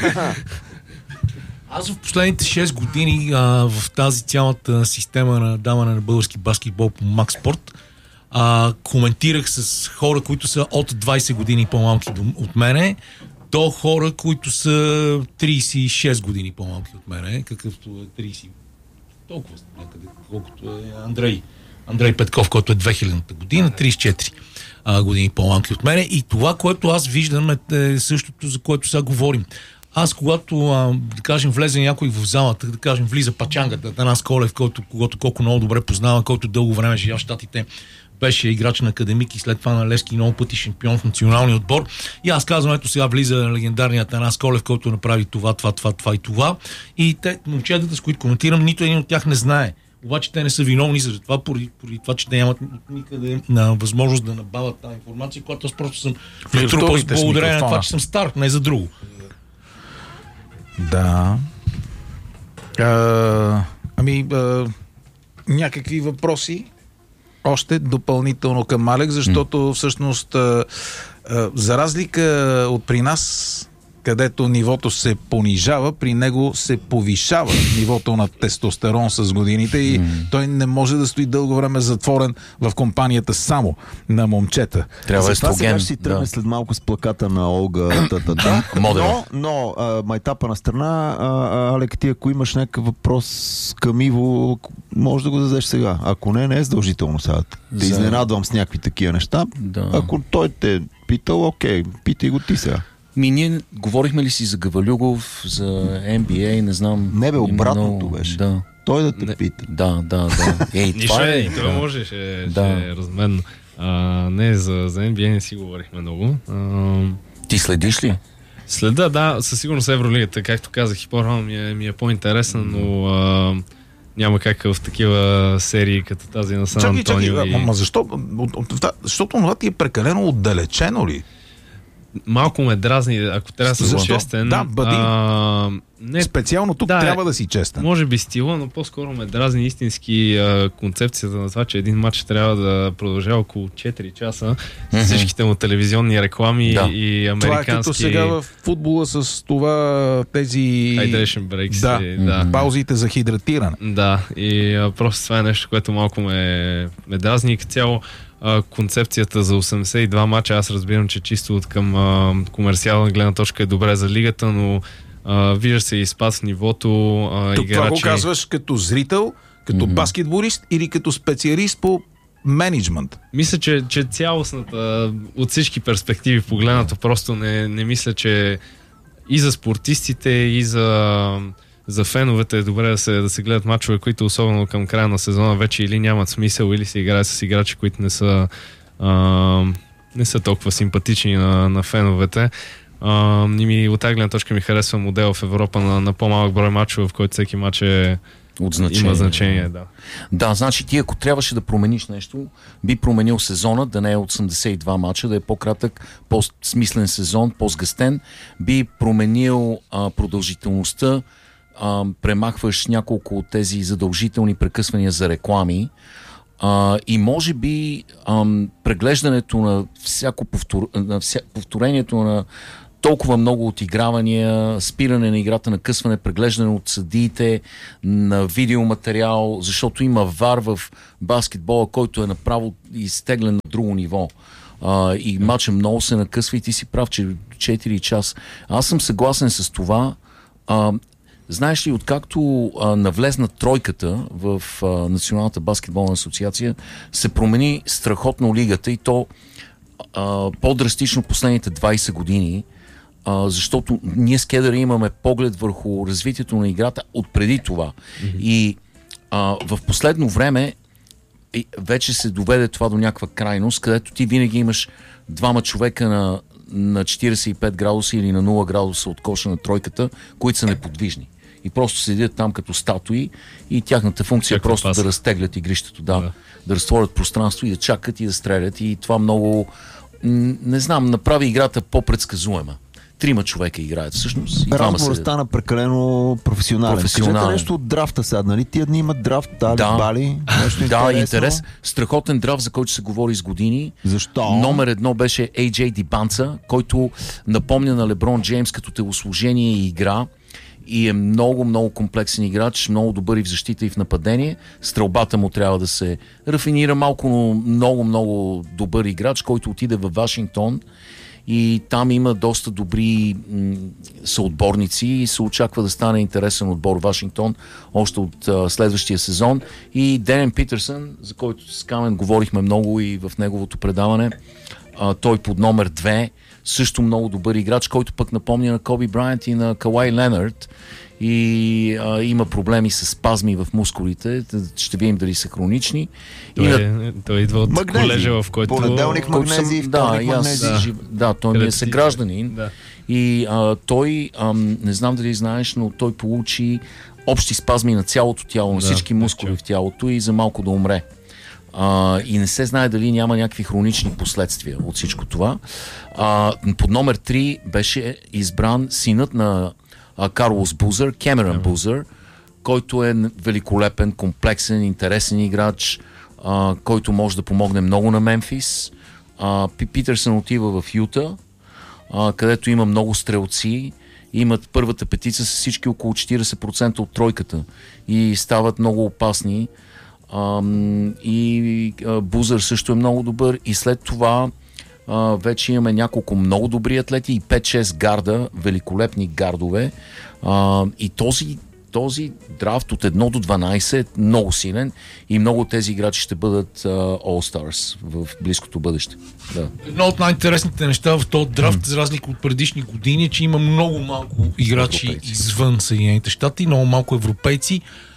Аз в последните шест години а, в тази цялата система на даване на български баскетбол по Макспорт а, коментирах с хора, които са от двайсет години по-малки от мене, до хора, които са трийсет и шест години по-малки от мене, какъвто е трийсет, толкова някъде, колкото е Андрей. Андрей Петков, който е две хилядната година, трийсет и четири а, години по-малки от мене. И това, което аз виждам, е същото, за което сега говорим. Аз, когато, а, да кажем, влезе някой в залата, да кажем, влиза Пачангата, Атанас Колев, който, когато колко много добре познава, който дълго време живя в Щатите, беше играч на Академик и след това на Левски, много пъти шампион в националния отбор. И аз казвам, ето сега влиза легендарният Атанас Колев, който направи това, това, това, това и това. И те, момчетата, с които коментирам, нито един от тях не знае. Обаче те не са виновни за това, поради, поради това, че те нямат никъде на възможност да набавят тази информация, която аз просто съм натрупал с благодарение на това, че съм стар, не за друго. Да. А, ами, а, някакви въпроси още допълнително към Алек, защото всъщност а, а, за разлика от при нас, където нивото се понижава, при него се повишава нивото на тестостерон с годините и mm. той не може да стои дълго време затворен в компанията само на момчета. Трябва естроген. Сега ще си тръгне да. след малко с плаката на Олга. но, но а, майтапа на страна, а, Алек, ти ако имаш някакъв въпрос към Иво, може да го зададеш сега. Ако не, не е задължително сега. Те За... изненадвам с някакви такива неща. Да. Ако той те е питал, окей, питай го ти сега. Ми, ние говорихме ли си за Гавалюгов, за Н Б А, не знам. Не бе, обратното много... беше. Да. Той да те не... пита. Да, да, да. Ей, това е. Това да. може, ще, да. ще е разменно. А, не, за, за Н Б А не си говорихме много. А... Ти следиш ли? Следа, да, със сигурност Евролигата, както казах и по-рано, ми е, ми е по-интересна, но а, няма как в такива серии като тази на Сан Антонио. Чакай, чакай, и... ама защо? Защото това ти е прекалено отдалечено ли? Малко ме дразни, ако трябва да съм честен. Да, бъди. А, не, специално тук да, трябва да си честен. Може би стила, но по-скоро ме дразни истински а, концепцията на това, че един матч трябва да продължава около четири часа mm-hmm. с всичките му телевизионни реклами да. и американски... Това е като сега в футбола с това тези... Hydration breaks. Да, и, да. паузите за хидратиране. Да, и а, просто това е нещо, което малко ме, ме дразни и като цяло концепцията за осемдесет и два мача, аз разбирам, че чисто от към а, комерциална гледна точка е добре за лигата, но а, виждаш се и спад в нивото. А, Тук играчи... това го казваш като зрител, като mm-hmm. баскетболист или като специалист по менеджмент? Мисля, че, че цялостната от всички перспективи погледнато просто не, не мисля, че и за спортистите, и за за феновете е добре да се, да се гледат мачове, които особено към края на сезона вече или нямат смисъл, или се играят с играчи, които не са а, не са толкова симпатични на, на феновете. А, и ми, от тази гледна точка ми харесва модел в Европа на, на по-малък брой мачове, в който всеки мач е от значение. Има значение, да. Да, значи ти ако трябваше да промениш нещо, би променил сезона, да не е осемдесет и два мача, да е по-кратък, по-смислен сезон, по-сгъстен. Би променил а, продължителността, а, премахваш няколко от тези задължителни прекъсвания за реклами а, и може би а, преглеждането на всяко повтор... на вся... повторението на толкова много отигравания, спиране на играта, накъсване, преглеждане от съдиите, на видеоматериал, защото има вар в баскетбола, който е направо изтеглен на друго ниво. А, и матчът много се накъсва и ти си прав, че четири часа. Аз съм съгласен с това. А, знаеш ли, откакто а, навлезна тройката в а, Националната баскетболна асоциация, се промени страхотно лигата и то а, по-драстично последните двайсет години, а, защото ние с Кедъра имаме поглед върху развитието на играта от преди това. Mm-hmm. И а, в последно време и вече се доведе това до някаква крайност, където ти винаги имаш двама човека на, на четирийсет и пет градуса или на нула градуса от коша на тройката, които са неподвижни. И просто седят там като статуи и тяхната функция Всяко е просто паса. да разтеглят игрището, да, Да. да разтворят пространство и да чакат и да стрелят. И това много, м, не знам, направи играта по-предсказуема. Трима човека играят всъщност и двама Разговорът седят. стана прекалено професионален. Професионален. Кажете нещо от драфта сега, нали? Тия дни имат драфт, дали, Да. бали, нещо Да, интересно. интерес. Страхотен драфт, за който се говори с години. Защо? Номер едно беше Ей Джей Дибанца, който напомня на Леброн Джеймс като телосложение и игра. И е много, много комплексен играч, много добър и в защита и в нападение. Стрелбата му трябва да се рафинира малко, но много, много добър играч, който отиде в Вашингтон. И там има доста добри м- съотборници и се очаква да стане интересен отбор Вашингтон още от а, следващия сезон. И Денен Питърсън, за който с Камен говорихме много и в неговото предаване, а, той под номер две, също много добър играч, който пък напомня на Коби Брайант и на Кауай Ленард. И а, има проблеми с спазми в мускулите. Ще видим дали са хронични. Той, И на е, той идва от Магнези. колежа, в който... Понеделник който съм- магнези, да, вторник и аз, магнези. да. Жив... да, той ми е Където ти- съгражданин. Да. И а, той, ам, не знам дали знаеш, но той получи общи спазми на цялото тяло, на Да, всички мускули чух. в тялото и за малко да умре. А, и не се знае дали няма някакви хронични последствия от всичко това. А, под номер три беше избран синът на а, Карлос Бузър, Кемерън Бузър, който е великолепен, комплексен, интересен играч, а, който може да помогне много на Мемфис. А, Пи- Питърсън отива в Юта, а, където има много стрелци. Имат първата петица с всички около четирийсет процента от тройката и стават много опасни. Ам, и а, Бузър също е много добър. И след това а, вече имаме няколко много добри атлети и пет-шест гарда, великолепни гардове. А, и този този драфт от едно до дванайсет е много силен и много от тези играчи ще бъдат uh, All-Stars в близкото бъдеще. Да. Едно от най-интересните неща в този драфт, за разлика от предишни години, е, че има много малко играчи Европейци. извън Съединените щати, много малко европейци.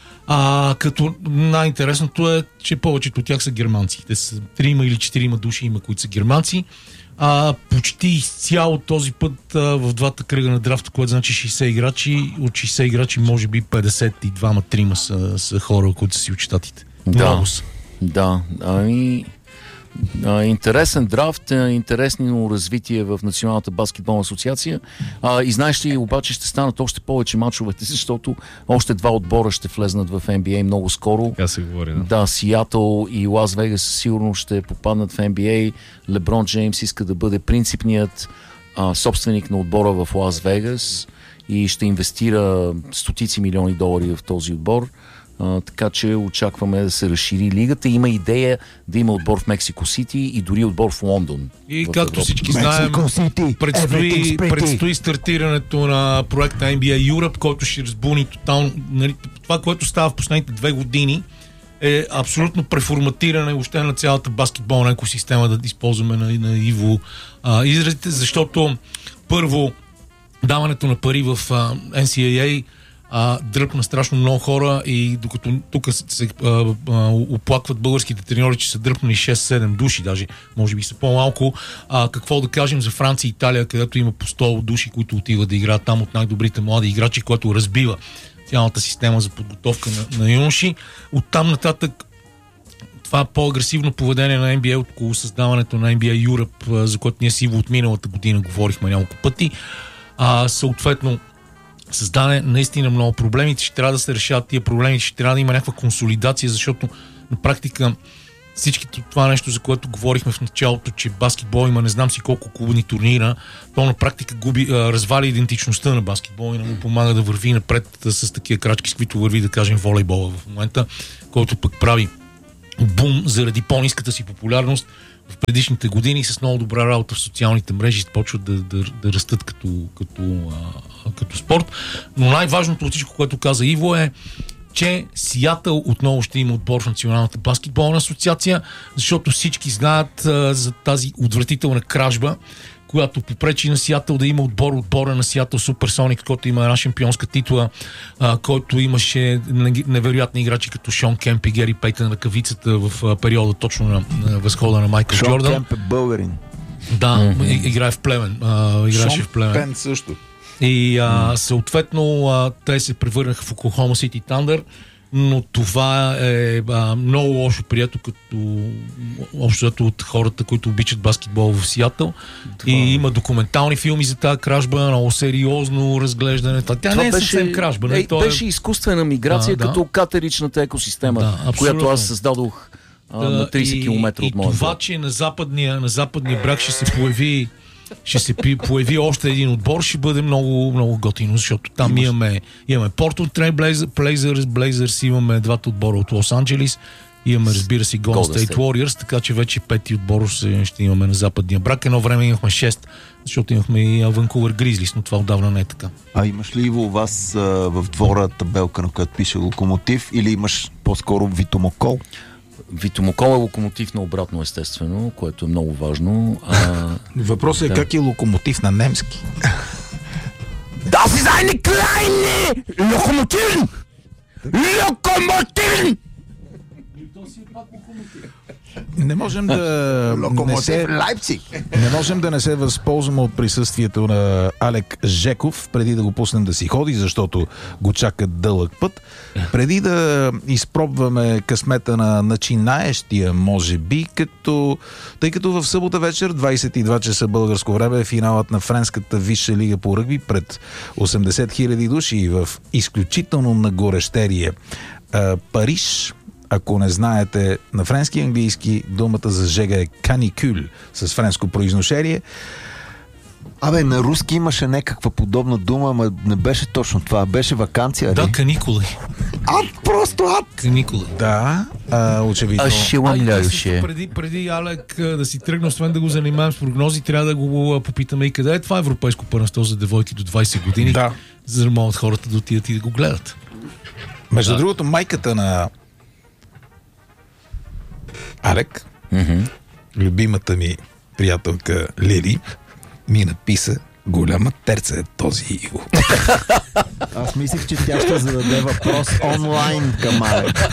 А, като най-интересното е, че повечето от тях са германци. Те са трима или четирима души има, които са германци. А, почти изцяло този път а, в двата кръга на драфта, което значи шейсет играчи, от шейсет играчи може би петдесет и два-трима са, са хора, които са си от щатите. Да. Много са. Да, ами а, интересен драфт, а, интересно развитие в Националната баскетболна асоциация. А, и знаеш ли, обаче ще станат още повече мачовете, защото още два отбора ще влезнат в Н Б А много скоро. Така се говори, да. Да, Сиатъл и Лас Вегас сигурно ще попаднат в Н Б А. Леброн Джеймс иска да бъде принципният а, собственик на отбора в Лас Вегас и ще инвестира стотици милиони долари в този отбор. А, така че очакваме да се разшири лигата. Има идея да има отбор в Мексико Сити и дори отбор в Лондон. И в както Европа. всички знаем, предстои, предстои стартирането на проекта Н Б А Europe, който ще разбуни тотално. Нали, това, което става в последните две години, е абсолютно преформатиране въобще на цялата баскетболна екосистема, да използваме на, на Иво а, изразите, защото първо даването на пари в а, Н Си Ей Ей а, дръпна страшно много хора и докато тук се, се а, а, оплакват българските треньори, че са дръпнали шест-седем души, даже може би са по-малко, а, какво да кажем за Франция и Италия, където има по сто души, които отиват да играят там от най-добрите млади играчи, което разбива цялата система за подготовка на, на юноши. Оттам нататък това по-агресивно поведение на Н Б А около създаването на Н Б А Europe, за което ние си от миналата година говорихме няколко пъти, а, съответно създаде наистина много проблеми. Ще трябва да се решават тия проблеми, ще трябва да има някаква консолидация, защото на практика всички това нещо, за което говорихме в началото, че баскетбол има не знам си колко клубни турнира, то на практика губи, а, развали идентичността на баскетбол и не му помага да върви напред с такива крачки, с които върви, да кажем, волейбола в момента, който пък прави бум заради по-ниската си популярност в предишните години с много добра работа в социалните мрежи почват да, да, да растат като, като, а, като спорт. Но най-важното от всичко, което каза Иво, е, че Сиатъл отново ще има отбор в Националната баскетболна асоциация, защото всички знаят а, за тази отвратителна кражба, която попречи на Сиатъл да има отбор, отбора на Сиатъл Суперсоник, който има една шампионска титла, а, който имаше невероятни играчи като Шон Кемп и Гери Пейтън, ръкавицата в а, периода точно на, на възхода на Майкъл Шон Джордан. Шон Кемп е българин. Да, mm-hmm. играе в Племен. А, играше в Племен. Пен също. И а, съответно а, те се превърнаха в Оклахома Сити Тандър, но това е а, много лошо прието като общото от хората, които обичат баскетбол в Сиатъл. Това... И има документални филми за тази кражба, много сериозно разглеждане. Това, тя това не е беше, съвсем кражба. Не, е, то беше е... изкуствена миграция, да, като да. Катеричната екосистема, да, която аз създадох а, да, на трийсет километра от моя. И това, че на западния, на западния бряг ще се появи ще се появи още един отбор, ще бъде много, много готино, защото там Имаш... имаме, имаме Portland Trail Blazers, Blazers, имаме двата отбора от Лос-Анджелис, имаме, разбира се, Golden State Warriors, така че вече пети отбор ще имаме на западния брак. Едно време имахме шест, защото имахме и Ванкувър Гризлис, но това отдавна не е така. А имаш ли, Иво, у вас а, в двора табелка, на която пише Локомотив, или имаш по-скоро Витомокол? Витомокол е Локомотив на обратно, естествено, което е много важно. А... Въпросът е да. Как е Локомотив на немски? Das ist eine kleine Lokomotiv! Lokomotiv! Не можем да не се, не можем да не се възползваме от присъствието на Алек Жеков, преди да го пуснем да си ходи, защото го чака дълъг път. Преди да изпробваме късмета на начинаещия, може би, като, тъй като в събота вечер, двайсет и два часа българско време, е финалът на Френската висша лига по ръгби пред осемдесет хиляди души в изключително нагорещерие Париж. Ако не знаете на френски и английски, думата за жега е каникюл с френско произношение. Абе, на руски имаше някаква подобна дума, но не беше точно това. Беше ваканция, да, каникули. Ад, просто ад! Каникули. Да, а, очевидно. А ще ламляюше. Преди, преди Алек да си тръгне, освен да го занимаем с прогнози, трябва да го попитаме и къде е това европейско първенство за девойки до двайсет години, да, за да могат хората да отидат и да го гледат. Между да. другото, майката на Алек, mm-hmm. любимата ми приятелка Лили, ми написа: голяма терца е този Иво. Аз мислих, че тя ще зададе въпрос онлайн към Алек.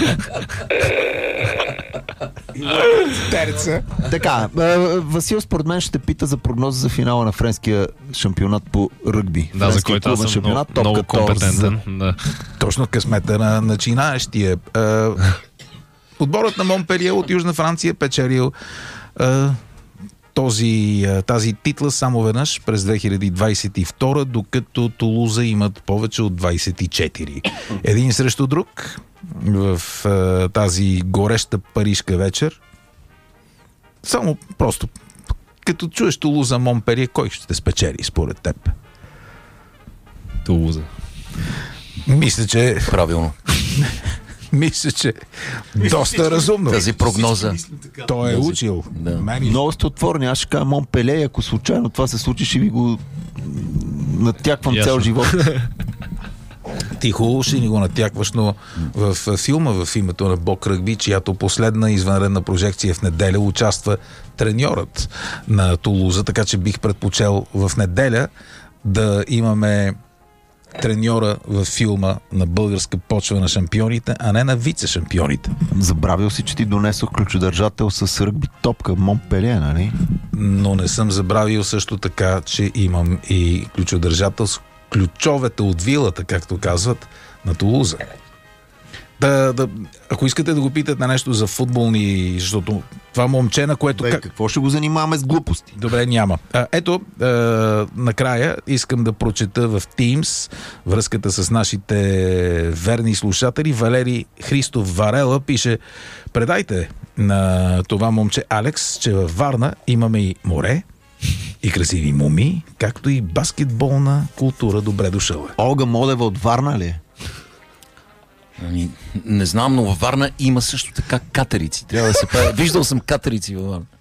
Терца. Така, Васил според мен ще пита за прогноза за финала на френския шампионат по ръгби. Да, за който аз съм много, много компетентен. Да. Точно късмета на начинаещия. Отборът на Монпелие от Южна Франция печелил а, този, а, тази титла само веднъж през две хиляди двайсет и втора, докато Тулуза имат повече от двайсет и четири. Един срещу друг в а, тази гореща парижка вечер. Само просто като чуеш Тулуза Монпелие, кой ще те спечели според теб? Тулуза. Мисля, че... Правилно. Мисля, че доста разумно. Тази прогноза. Той е учил. Да. Много сте отворени. Аз ще кажа Монпеле, ако случайно това се случи, ще ви го натяквам Ясно. Цял живот. Ти хубаво ще ни го натякваш, но в филма в името на Бог ръгби, чиято последна извънредна прожекция в неделя, участва треньорът на Тулуза, така че бих предпочел в неделя да имаме треньора във филма на българска почва на шампионите, а не на вице-шампионите. Забравил си, че ти донесох ключодържател с ръгби топка Монпелие, нали? Но не съм забравил също така, че имам и ключодържател с ключовете от вилата, както казват, на Тулуза. Да, да, ако искате да го питате на нещо за футболни, защото това момче, на което... Бе, как... какво ще го занимаваме с глупости? Добре, няма. А, ето, а, накрая искам да прочета в Teams връзката с нашите верни слушатели. Валери Христов Варела пише: предайте на това момче Алекс, че във Варна имаме и море, и красиви муми, както и баскетболна култура. Добре дошъл. Олга Модева от Варна ли е? Ами, не знам, но във Варна има също така катерици. Трябва да се прави. Виждал съм катерици във Варна.